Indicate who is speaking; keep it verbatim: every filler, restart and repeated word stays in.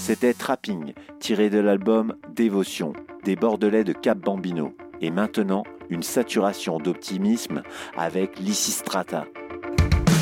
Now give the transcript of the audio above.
Speaker 1: C'était Trapping, tiré de l'album Dévotion, des Bordelais de Cap Bambino. Et maintenant, une saturation d'optimisme avec Lysistrata.